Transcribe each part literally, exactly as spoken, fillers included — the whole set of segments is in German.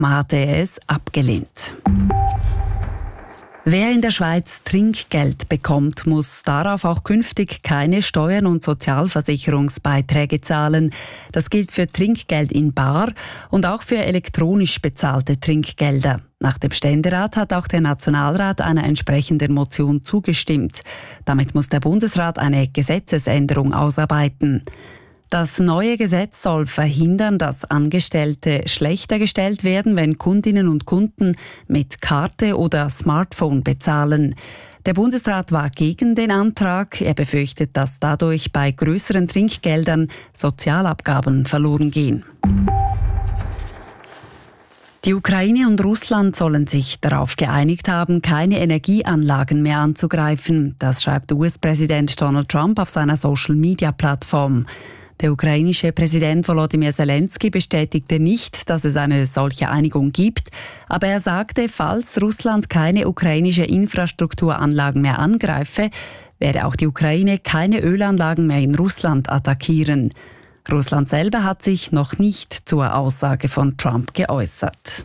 Man hatte es abgelehnt. Wer in der Schweiz Trinkgeld bekommt, muss darauf auch künftig keine Steuern und Sozialversicherungsbeiträge zahlen. Das gilt für Trinkgeld in bar und auch für elektronisch bezahlte Trinkgelder. Nach dem Ständerat hat auch der Nationalrat einer entsprechenden Motion zugestimmt. Damit muss der Bundesrat eine Gesetzesänderung ausarbeiten. Das neue Gesetz soll verhindern, dass Angestellte schlechter gestellt werden, wenn Kundinnen und Kunden mit Karte oder Smartphone bezahlen. Der Bundesrat war gegen den Antrag. Er befürchtet, dass dadurch bei größeren Trinkgeldern Sozialabgaben verloren gehen. Die Ukraine und Russland sollen sich darauf geeinigt haben, keine Energieanlagen mehr anzugreifen. Das schreibt U S-Präsident Donald Trump auf seiner Social-Media-Plattform. Der ukrainische Präsident Volodymyr Zelensky bestätigte nicht, dass es eine solche Einigung gibt, aber er sagte, falls Russland keine ukrainische Infrastrukturanlagen mehr angreife, werde auch die Ukraine keine Ölanlagen mehr in Russland attackieren. Russland selber hat sich noch nicht zur Aussage von Trump geäußert.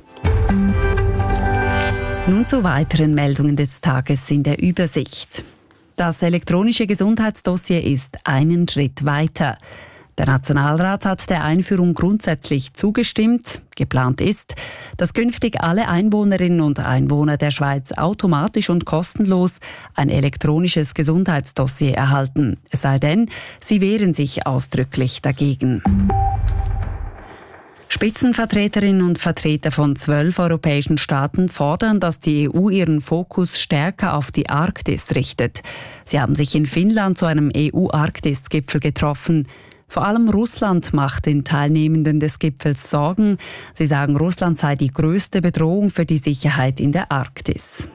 Nun zu weiteren Meldungen des Tages in der Übersicht. Das elektronische Gesundheitsdossier ist einen Schritt weiter. Der Nationalrat hat der Einführung grundsätzlich zugestimmt. Geplant ist, dass künftig alle Einwohnerinnen und Einwohner der Schweiz automatisch und kostenlos ein elektronisches Gesundheitsdossier erhalten. Es sei denn, sie wehren sich ausdrücklich dagegen. Spitzenvertreterinnen und Vertreter von zwölf europäischen Staaten fordern, dass die E U ihren Fokus stärker auf die Arktis richtet. Sie haben sich in Finnland zu einem E U-Arktis-Gipfel getroffen. Vor allem Russland macht den Teilnehmenden des Gipfels Sorgen. Sie sagen, Russland sei die größte Bedrohung für die Sicherheit in der Arktis.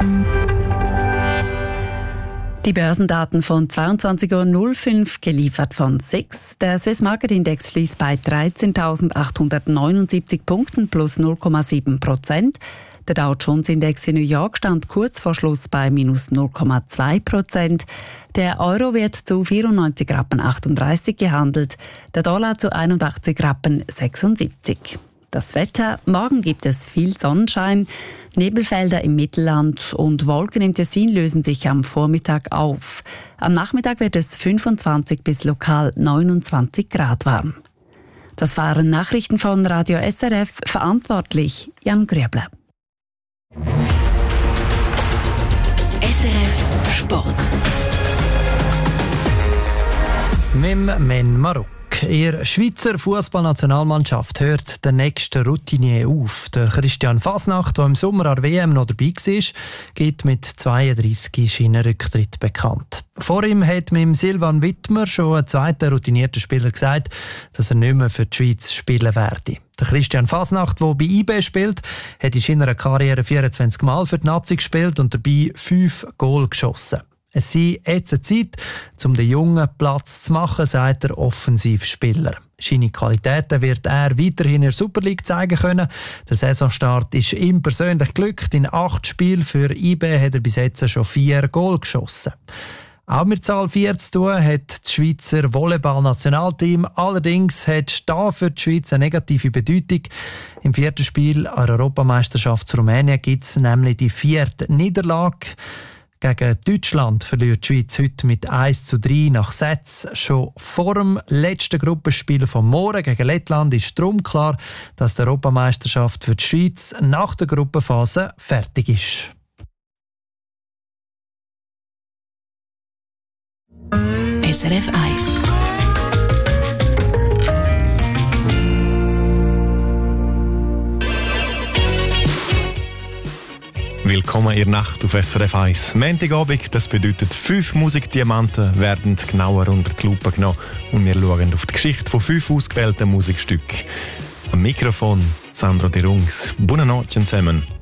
Die Börsendaten von zweiundzwanzig Uhr null fünf, geliefert von S I X. Der Swiss Market Index schließt bei dreizehntausendachthundertneunundsiebzig Punkten plus null Komma sieben Prozent. Der Dow Jones Index in New York stand kurz vor Schluss bei minus null Komma zwei Prozent. Der Euro wird zu vierundneunzig Rappen achtunddreißig gehandelt, der Dollar zu einundachtzig Rappen sechsundsiebzig. Das Wetter: Morgen gibt es viel Sonnenschein, Nebelfelder im Mittelland und Wolken im Tessin lösen sich am Vormittag auf. Am Nachmittag wird es fünfundzwanzig bis lokal neunundzwanzig Grad warm. Das waren Nachrichten von Radio S R F, verantwortlich Jan Grüebler. S R F Sport. Mit Men Marok. Ihre Schweizer Fußballnationalmannschaft hört der nächste Routinier auf. Der Christian Fasnacht, der im Sommer an der W M noch dabei war, gibt mit zweiunddreissig seinen Rücktritt bekannt. Vor ihm hat mit Silvan Wittmer schon ein zweiter routinierter Spieler gesagt, dass er nicht mehr für die Schweiz spielen werde. Der Christian Fasnacht, der bei I B spielt, hat in seiner Karriere vierundzwanzig Mal für die Nazi gespielt und dabei fünf Goal geschossen. Es sei jetzt eine Zeit, um den Jungen Platz zu machen, sagt der Offensivspieler. Seine Qualitäten wird er weiterhin in der Super League zeigen können. Der Saisonstart ist ihm persönlich glückt. In acht Spielen für I B hat er bis jetzt schon vier Goal geschossen. Auch mit Zahl vier zu tun hat das Schweizer Volleyball-Nationalteam. Allerdings hat da für die Schweiz eine negative Bedeutung. Im vierten Spiel an der Europameisterschaft zu Rumänien gibt es nämlich die vierte Niederlage. Gegen Deutschland verliert die Schweiz heute mit eins zu drei nach Sätzen. Schon vor dem letzten Gruppenspiel von morgen gegen Lettland ist darum klar, dass die Europameisterschaft für die Schweiz nach der Gruppenphase fertig ist. S R F eins. Willkommen in der Nacht auf S R F eins. Montagabend, das bedeutet, fünf Musikdiamanten werden genauer unter die Lupe genommen und wir schauen auf die Geschichte von fünf ausgewählten Musikstücken. Am Mikrofon Sandro De Rungs. Buonanotte zusammen.